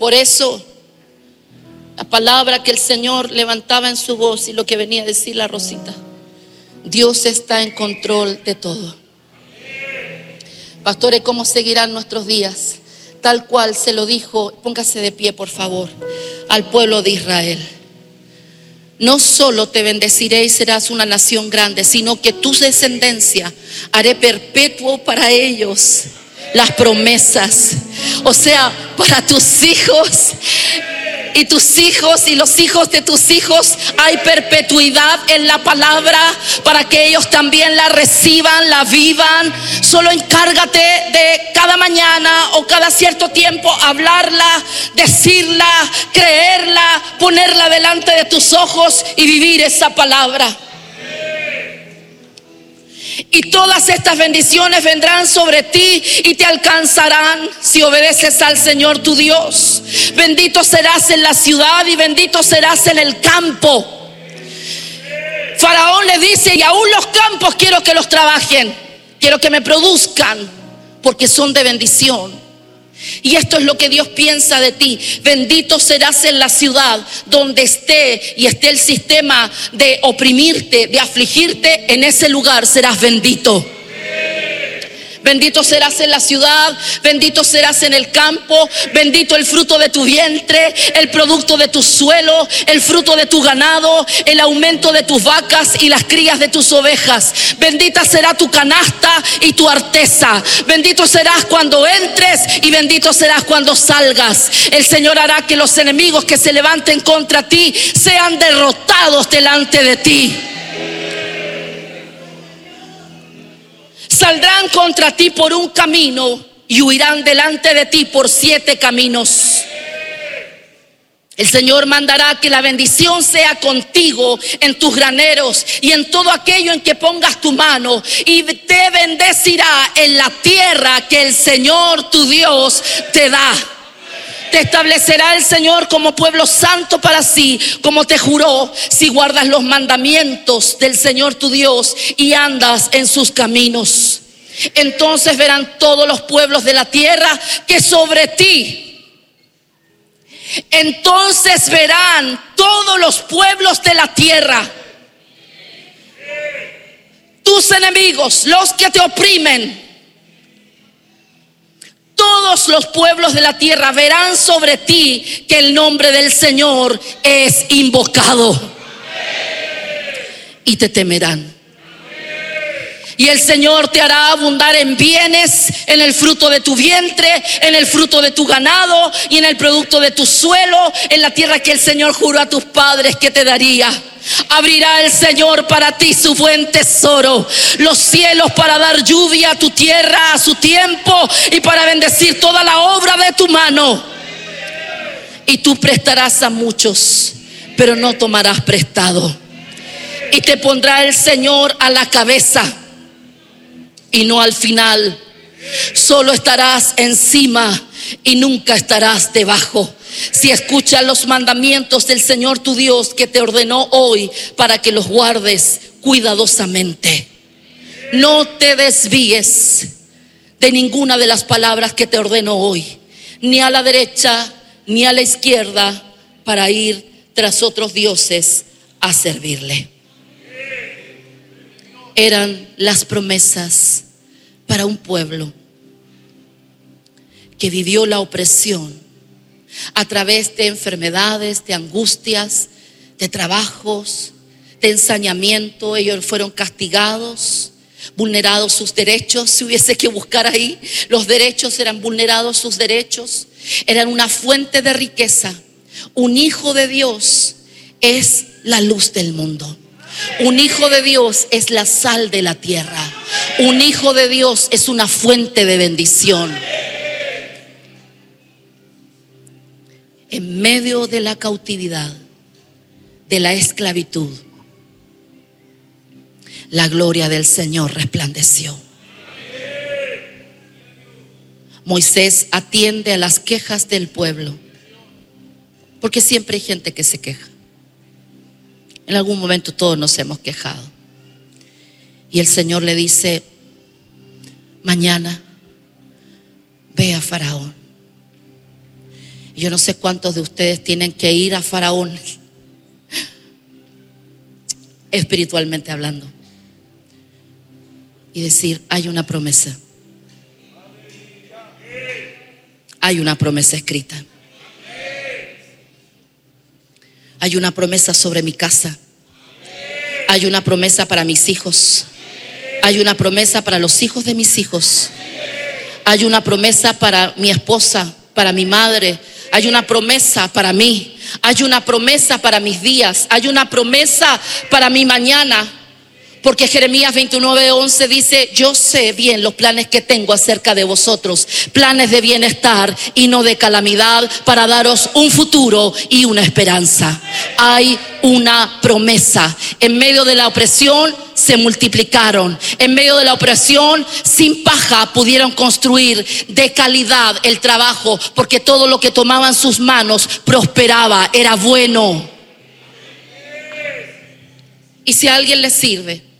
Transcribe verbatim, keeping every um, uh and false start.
Por eso, la palabra que el Señor levantaba en su voz y lo que venía a decir la Rosita: Dios está en control de todo. Pastores, ¿cómo seguirán nuestros días? Tal cual se lo dijo, póngase de pie por favor, al pueblo de Israel. No solo te bendeciré y serás una nación grande, sino que tu descendencia haré perpetuo para ellos las promesas. O sea, para tus hijos y tus hijos y los hijos de tus hijos hay perpetuidad en la palabra para que ellos también la reciban, la vivan. Solo encárgate de cada mañana o cada cierto tiempo hablarla, decirla, creerla, ponerla delante de tus ojos y vivir esa palabra. Y todas estas bendiciones vendrán sobre ti y te alcanzarán si obedeces al Señor tu Dios. Bendito serás en la ciudad y bendito serás en el campo. Faraón le dice: y aún los campos quiero que los trabajen, quiero que me produzcan, porque son de bendición. Y esto es lo que Dios piensa de ti. Bendito serás en la ciudad donde esté y esté el sistema de oprimirte, de afligirte. En ese lugar serás bendito. Bendito serás en la ciudad, bendito serás en el campo, bendito el fruto de tu vientre, el producto de tu suelo, el fruto de tu ganado, el aumento de tus vacas y las crías de tus ovejas. Bendita será tu canasta y tu arteza. Bendito serás cuando entres y bendito serás cuando salgas. El Señor hará que los enemigos que se levanten contra ti sean derrotados delante de ti. Saldrán contra ti por un camino y huirán delante de ti por siete caminos. El Señor mandará que la bendición sea contigo en tus graneros y en todo aquello en que pongas tu mano, y te bendecirá en la tierra que el Señor tu Dios te da. Te establecerá el Señor como pueblo santo para sí, como te juró, si guardas los mandamientos del Señor tu Dios y andas en sus caminos. Entonces verán todos los pueblos de la tierra que sobre ti. Entonces verán todos los pueblos de la tierra, tus enemigos, los que te oprimen. Todos los pueblos de la tierra verán sobre ti que el nombre del Señor es invocado y te temerán. Y el Señor te hará abundar en bienes, en el fruto de tu vientre, en el fruto de tu ganado y en el producto de tu suelo, en la tierra que el Señor juró a tus padres que te daría. Abrirá el Señor para ti su buen tesoro, los cielos para dar lluvia a tu tierra a su tiempo y para bendecir toda la obra de tu mano. Y tú prestarás a muchos, pero no tomarás prestado. Y te pondrá el Señor a la cabeza y no al final. Solo estarás encima y nunca estarás debajo, si escuchas los mandamientos del Señor tu Dios que te ordenó hoy para que los guardes cuidadosamente. No te desvíes de ninguna de las palabras que te ordeno hoy, ni a la derecha ni a la izquierda, para ir tras otros dioses a servirle. Eran las promesas para un pueblo que vivió la opresión a través de enfermedades, de angustias, de trabajos, de ensañamiento. Ellos fueron castigados, vulnerados sus derechos. Si hubiese que buscar ahí, los derechos eran vulnerados, sus derechos eran una fuente de riqueza. Un hijo de Dios es la luz del mundo. Un hijo de Dios es la sal de la tierra. Un hijo de Dios es una fuente de bendición. En medio de la cautividad, de la esclavitud, la gloria del Señor resplandeció. Moisés atiende a las quejas del pueblo, porque siempre hay gente que se queja. En algún momento todos nos hemos quejado. Y el Señor le dice: mañana ve a Faraón Yo no sé cuántos de ustedes tienen que ir a Faraón, espiritualmente hablando, y decir: hay una promesa, hay una promesa escrita, hay una promesa sobre mi casa, hay una promesa para mis hijos, hay una promesa para los hijos de mis hijos, hay una promesa para mi esposa, para mi madre, hay una promesa para mí, hay una promesa para mis días, hay una promesa para mi mañana. Porque Jeremías veintinueve once dice: yo sé bien los planes que tengo acerca de vosotros, planes de bienestar y no de calamidad, para daros un futuro y una esperanza. Hay una promesa. En medio de la opresión se multiplicaron. En medio de la opresión, sin paja pudieron construir de calidad el trabajo, porque todo lo que tomaban sus manos prosperaba, era bueno. Y si a alguien le sirve